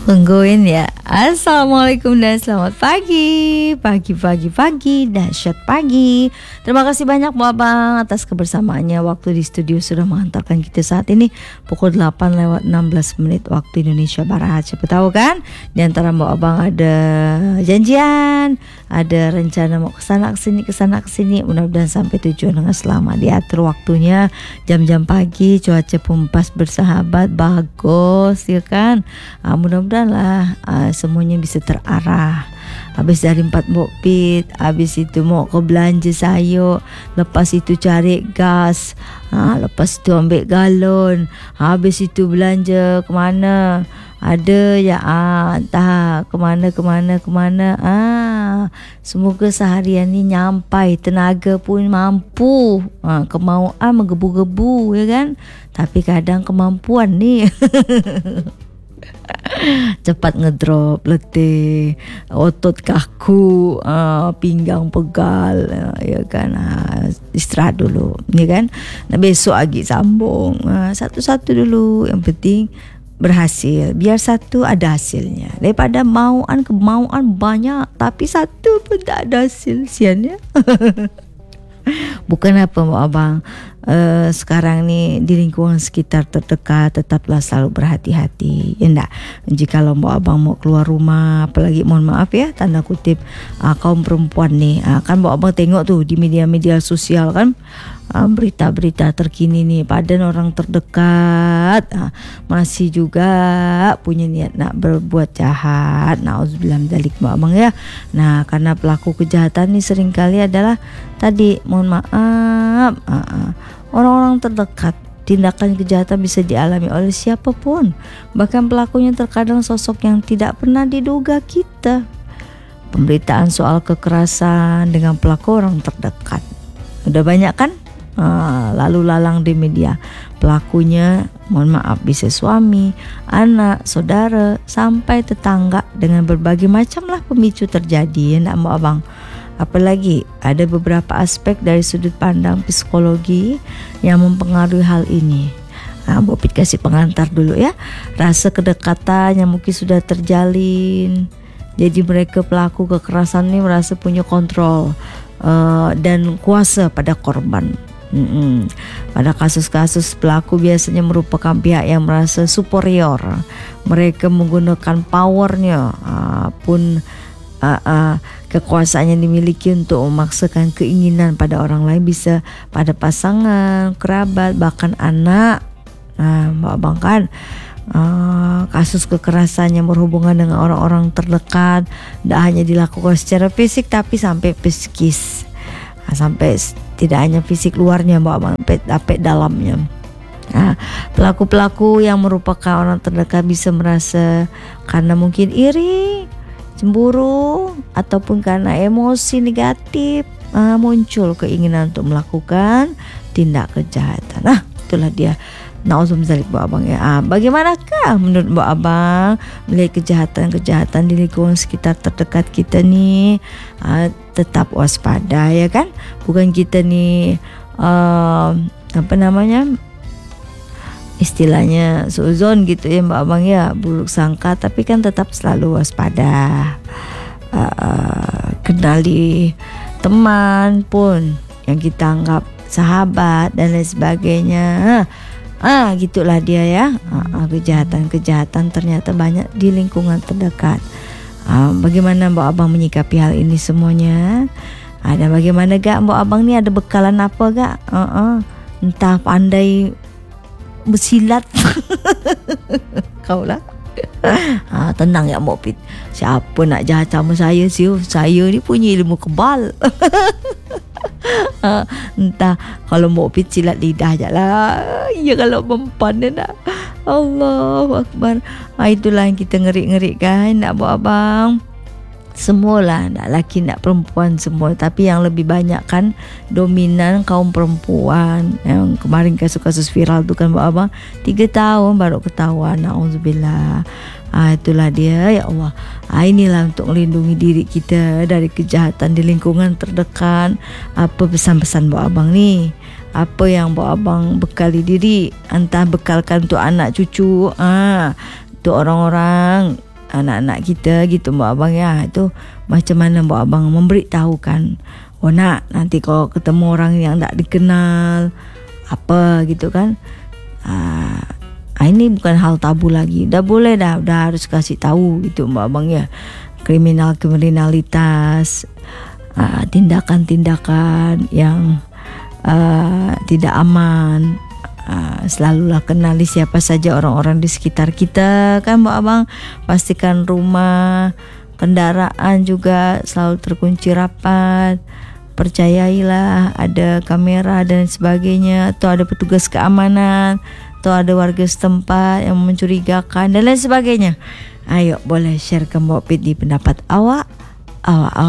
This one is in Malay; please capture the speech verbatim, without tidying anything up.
Tungguin ya. Assalamualaikum dan selamat pagi. Pagi, pagi, pagi, dahsyat pagi. Terima kasih banyak Bu Abang atas kebersamaannya. Waktu di studio sudah mengantarkan kita saat ini pukul delapan lewat enam belas menit waktu Indonesia Barat. Siapa tahu kan di antara Bu Abang ada janjian, ada rencana mau kesana kesini kesana kesini. Mudah-mudahan sampai tujuan dengan selamat. Diatur waktunya jam-jam pagi, cuaca pun pas bersahabat, bagus ya kan. Ah, mudah-mudahan lah uh, semuanya bisa terarah. Habis dari empat bokpit, habis itu mau ke belanja sayur, lepas itu cari gas, ha, lepas itu ambil galon, habis itu belanja ke mana ada ya, ah, entah ke mana ke mana ke mana. Ah, semoga seharian ni nyampai, tenaga pun mampu, ah, kemauan menggebu-gebu ya kan. Tapi kadang kemampuan ni cepat ngedrop, letih, otot kaku, uh, pinggang pegal, uh, ya kan. Uh, istirahat dulu, ya kan. Nah, besok lagi sambung. Uh, satu-satu dulu. Yang penting berhasil. Biar satu ada hasilnya. Daripada mauan kemauan banyak tapi satu pun tak ada hasil, sian ya. Bukan apa Bu Abang, uh, sekarang ni di lingkungan sekitar terdekat tetaplah selalu berhati-hati ya enggak. Jikalau Bu Abang mau keluar rumah, apalagi mohon maaf ya tanda kutip uh, kaum perempuan ni, uh, kan Bu Abang tengok tu di media-media sosial kan, uh, berita-berita terkini ni, padan orang terdekat uh, masih juga punya niat nak berbuat jahat. Nauzubillah min dzalik Bu Abang ya. Nah, karena pelaku kejahatan ni seringkali adalah tadi mohon maaf uh, uh, orang-orang terdekat. Tindakan kejahatan bisa dialami oleh siapapun, bahkan pelakunya terkadang sosok yang tidak pernah diduga kita. Pemberitaan soal kekerasan dengan pelaku orang terdekat udah banyak kan, uh, lalu lalang di media. Pelakunya mohon maaf bisa suami, anak, saudara, sampai tetangga, dengan berbagai macam lah pemicu terjadi ya nak Bu Abang. Apalagi ada beberapa aspek dari sudut pandang psikologi yang mempengaruhi hal ini. Nah, Bu Pit kasih pengantar dulu ya. Rasa kedekatan yang mungkin sudah terjalin, jadi mereka pelaku kekerasan ini merasa punya kontrol uh, dan kuasa pada korban. Mm-mm. Pada kasus-kasus pelaku biasanya merupakan pihak yang merasa superior. Mereka menggunakan powernya uh, pun Uh, uh, kekuasaan yang dimiliki untuk memaksakan keinginan pada orang lain, bisa pada pasangan, kerabat, bahkan anak. Nah, Mbak Abang kan uh, kasus kekerasan yang berhubungan dengan orang-orang terdekat tidak hanya dilakukan secara fisik tapi sampai psikis, nah, sampai tidak hanya fisik luarnya Mbak Abang, sampai, sampai dalamnya. Nah, pelaku-pelaku yang merupakan orang terdekat bisa merasa karena mungkin iri, cemburu, ataupun karena emosi negatif uh, muncul keinginan untuk melakukan tindak kejahatan. Nah, itulah dia. Nauzubillah Bu Abang ya. Ah, bagaimanakah menurut Bu Abang melihat kejahatan-kejahatan di lingkungan sekitar terdekat kita ni? Ah, tetap waspada ya kan. Bukan kita ni uh, apa namanya? Istilahnya suzon gitu ya Mbak Abang ya, buruk sangka, tapi kan tetap selalu waspada. Uh, kenali teman pun yang kita anggap sahabat dan lain sebagainya. Ah, gitulah dia ya. Uh, kejahatan-kejahatan ternyata banyak di lingkungan terdekat. Uh, bagaimana Mbak Abang menyikapi hal ini semuanya? Ada bagaimana gak Mbak Abang ni, ada bekalan apa gak? Uh-uh. Entah pandai bersilat kau lah. Ha, tenang ya Mbak Pit, siapa nak jahat sama saya siu, saya ni punya ilmu kebal. Ha, entah kalau Mbak Pit silat lidah je lah. Ya kalau mempan dia nak. Allahu Akbar. Ha, itulah yang kita ngerik-ngerik kan nak buat abang. Semualah, nak lelaki nak perempuan semua, tapi yang lebih banyak kan dominan kaum perempuan. Yang kemarin kasus-kasus viral tu kan buat abang, tiga tahun baru ketahuan. Nauzubillah. Ah, itulah dia ya Allah. Ah, inilah untuk melindungi diri kita dari kejahatan di lingkungan terdekat. Apa pesan-pesan buat abang ni? Apa yang buat abang bekali diri, entah bekalkan untuk anak cucu, ah, untuk orang-orang anak-anak kita gitu Mbak Abang ya. Itu macam mana Mbak Abang memberitahukan, oh nak, nanti kalau ketemu orang yang tak dikenal apa gitu kan, ah, ini bukan hal tabu lagi, dah boleh dah, dah harus kasih tahu gitu Mbak Abang ya. Kriminal kriminalitas, ah, tindakan-tindakan yang ah, tidak aman, Uh, selalulah kenali siapa saja orang-orang di sekitar kita kan Mbak Abang. Pastikan rumah, kendaraan juga selalu terkunci rapat. Percayailah ada kamera dan sebagainya, atau ada petugas keamanan, atau ada warga setempat yang mencurigakan dan lain sebagainya. Ayo boleh share ke Mbak Pit di pendapat awak. Awak, awak